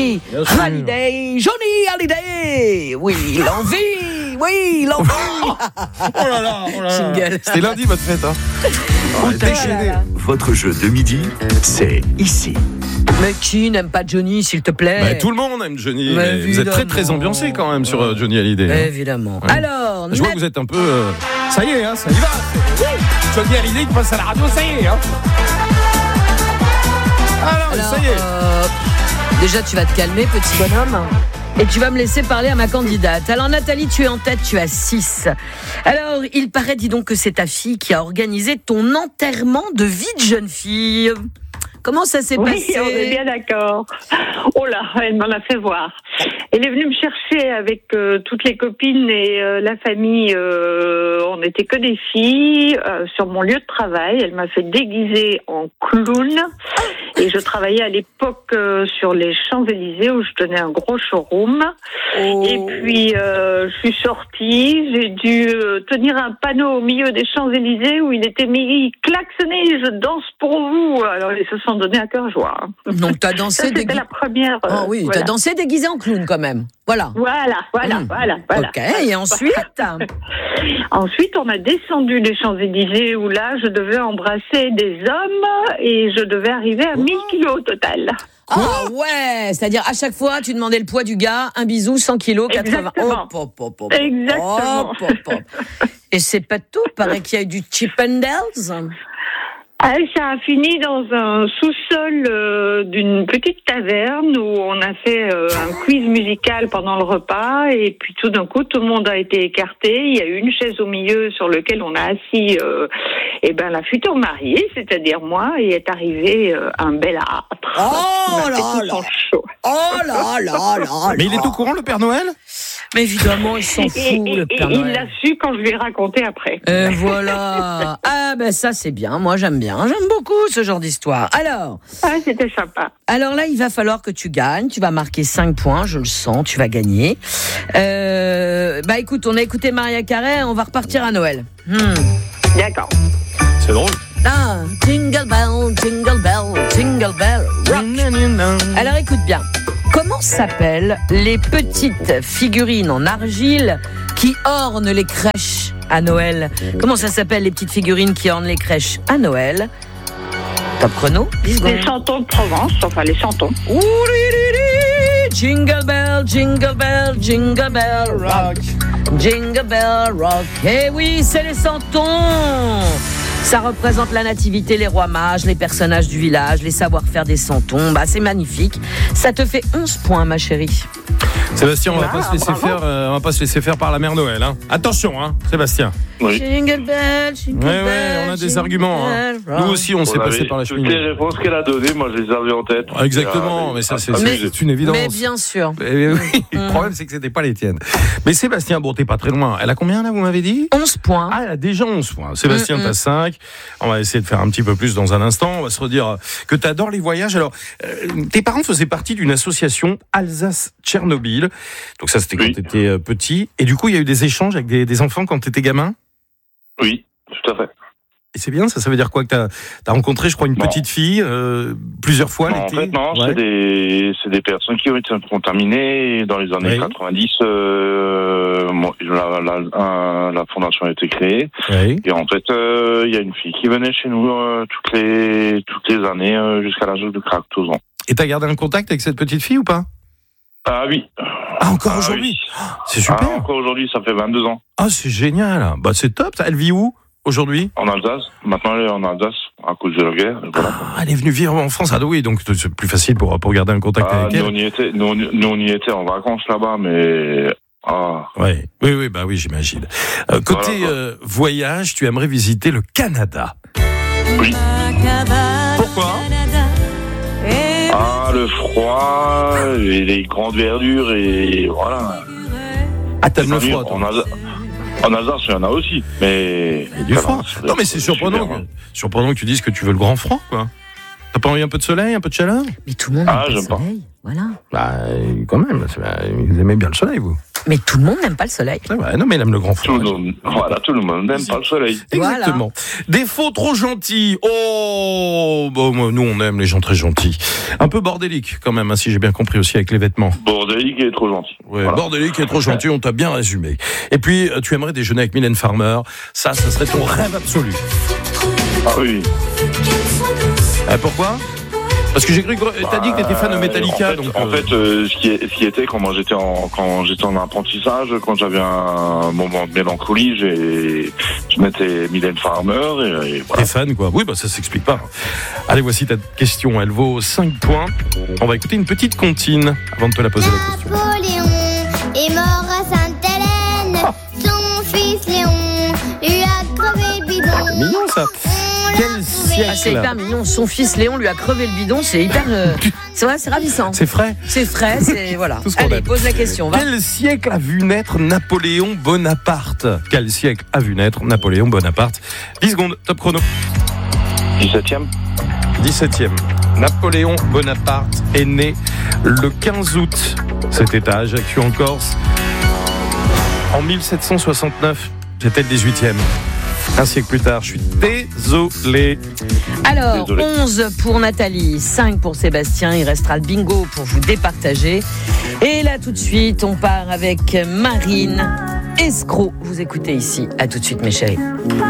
Johnny Hallyday, Johnny Hallyday. Oui, l'envie. Oh là là. Jingle. C'était lundi votre fête, hein. Déchaîné. Votre jeu de midi, c'est ici. Mais qui n'aime pas Johnny, s'il te plaît? Bah, tout le monde aime Johnny. Mais Vous êtes très très ambiancé quand même sur Johnny Hallyday. Hein. Évidemment. Ouais. Alors, Je vois que vous êtes un peu. Ça y est, hein, ça y va. Johnny Hallyday qui passe à la radio, ça y est. Hein. Alors, ça y est. Déjà, tu vas te calmer, petit bonhomme. Et tu vas me laisser parler à ma candidate. Alors Nathalie, tu es en tête, tu as 6. Alors, il paraît, dis donc, que c'est ta fille qui a organisé ton enterrement de vie de jeune fille. Comment ça s'est passé? Oui, on est bien d'accord. Oh là, elle m'en a fait voir. Elle est venue me chercher avec toutes les copines et la famille. On n'était que des filles sur mon lieu de travail. Elle m'a fait déguiser en clown. Et je travaillais à l'époque sur les Champs-Élysées où je tenais un gros showroom. Oh. Et puis, je suis sortie. J'ai dû tenir un panneau au milieu des Champs-Élysées où il était mis « Klaxonnez, je danse pour vous ». Alors, ils se sont donnés à cœur joie. Donc, tu as dansé c'était la première. Oh oui, voilà. Tu as dansé déguisé en clown quand même. Voilà. Voilà. Ok, et ensuite Ensuite, on a descendu les Champs-Élysées où là, je devais embrasser des hommes et je devais arriver à 1000 kilos au total. Ah ouais, c'est-à-dire à chaque fois, tu demandais le poids du gars, un bisou, 100 kilos, 80. Exactement. Et c'est pas tout, paraît qu'il y a eu du Chip and Dales. Ah, ça a fini dans un sous-sol d'une petite taverne où on a fait un quiz musical pendant le repas et puis tout d'un coup tout le monde a été écarté. Il y a eu une chaise au milieu sur laquelle on a assis la future mariée, c'est-à-dire moi, et est arrivé un bel âtre. Oh là là. Oh là là là. Mais il est au courant le Père Noël? Mais évidemment, il s'en fout, le Père Noël. Il l'a su quand je lui ai raconté après. Voilà. Ah ben ça c'est bien, moi j'aime bien. J'aime beaucoup ce genre d'histoire. Alors. Ah, c'était sympa. Alors là, il va falloir que tu gagnes. Tu vas marquer 5 points, je le sens, tu vas gagner. Écoute, on a écouté Mariah Carey, on va repartir à Noël. D'accord. C'est drôle. Ah, jingle bell, jingle bell, jingle bell, rock. Alors écoute bien. Comment s'appellent les petites figurines en argile qui ornent les crèches à Noël? Comment ça s'appelle les petites figurines qui ornent les crèches à Noël? Top chrono, 10 secondes. Les chantons de Provence, enfin les chantons. Jingle bell, jingle bell, jingle bell rock. Jingle bell rock. Eh oui, c'est les santons. Ça représente la nativité, les rois mages, les personnages du village, les savoir-faire des santons. Bah, c'est magnifique. Ça te fait 11 points, ma chérie. Sébastien, on va pas se laisser faire par la mère Noël. Hein. Attention, hein, Sébastien. Oui. Jingle bell, jingle bell. Ouais, on a des arguments. Hein. Nous aussi, on s'est passé par la cheminée. Toutes les réponses qu'elle a données, moi, je les avais en tête. Exactement, mais ça, c'est une évidence. Mais bien sûr. Le problème, c'est que c'était pas les tiennes. Mais Sébastien, bon, t'es pas très loin. Elle a combien, là, vous m'avez dit? 11 points. Ah, elle a déjà 11 points. Sébastien, t'as 5. On va essayer de faire un petit peu plus dans un instant. On va se redire que t'adores les voyages. Alors, tes parents faisaient partie d'une association Alsace-Tchernobyl. Donc ça, c'était quand t'étais petit. Et du coup, il y a eu des échanges avec des enfants quand t'étais gamin? Oui, tout à fait. Et c'est bien, ça veut dire quoi? Que t'as rencontré, je crois, une petite fille plusieurs fois l'été? En fait, non, c'est des personnes qui ont été contaminées dans les années 90. La fondation a été créée. Oui. Et en fait, il y a une fille qui venait chez nous toutes les années jusqu'à l'âge de 14 ans. Et t'as gardé un contact avec cette petite fille ou pas? Ah oui. Ah, encore aujourd'hui? Oui. C'est super. Ah, encore aujourd'hui, ça fait 22 ans. Ah, c'est génial. Bah, c'est top. Elle vit où aujourd'hui? En Alsace. Maintenant, elle est en Alsace à cause de la guerre. Voilà. Ah, elle est venue vivre en France. Ah oui, donc c'est plus facile pour garder un contact avec elle. Nous, on y était en vacances là-bas, mais... Ouais. Oui, j'imagine. Côté voyage, tu aimerais visiter le Canada. Oui. Pourquoi? Le froid, et les grandes verdures, et voilà. Ah, t'aimes le froid, toi? En Alsace, il y en a aussi, mais... Et du froid. Non, mais c'est surprenant que tu dises que tu veux le grand froid, quoi. T'as pas envie un peu de soleil, un peu de chaleur? Mais tout le monde aime le soleil, voilà. Bah, quand même, vous aimez bien le soleil, vous. Mais tout le monde n'aime pas le soleil. Ouais, non, mais il aime le grand fromage. Tout le monde n'aime pas le soleil. Exactement. Voilà. Défaut trop gentil. Oh, bon, nous on aime les gens très gentils. Un peu bordélique quand même, hein, si j'ai bien compris aussi avec les vêtements. Bordélique et trop gentil. Ouais, voilà. Bordélique et trop gentil, on t'a bien résumé. Et puis, tu aimerais déjeuner avec Mylène Farmer. Ça serait ton rêve absolu. Ah oui. Pourquoi ? Parce que j'ai cru que t'as dit que t'étais fan de Metallica. En fait, ce qui était quand j'étais en apprentissage, quand j'avais un moment de mélancolie, je mettais Mylène Farmer et voilà. T'es fan, quoi. Oui, bah ça s'explique pas. Allez, voici ta question. Elle vaut 5 points. On va écouter une petite comptine avant de te la poser la question. Napoléon est mort à Sainte-Hélène. Son fils Léon lui a crevé le bidon. C'est mignon, ça. Quel siècle. C'est hyper mignon. Son fils Léon lui a crevé le bidon. C'est hyper. C'est vrai, c'est ravissant. C'est frais. C'est frais, c'est. Voilà. Allez, pose la question. Va. Quel siècle a vu naître Napoléon Bonaparte ? Quel siècle a vu naître Napoléon Bonaparte ? 10 secondes, top chrono. 17e. 17e. Napoléon Bonaparte est né le 15 août. Cet à Ajaccio en Corse. En 1769, c'était le 18e. Un siècle plus tard, je suis désolé. Alors, 11 pour Nathalie, 5 pour Sébastien. Il restera le bingo pour vous départager. Et là, tout de suite, on part avec Marine, Escroc. Vous écoutez ici. À tout de suite, mes chéris.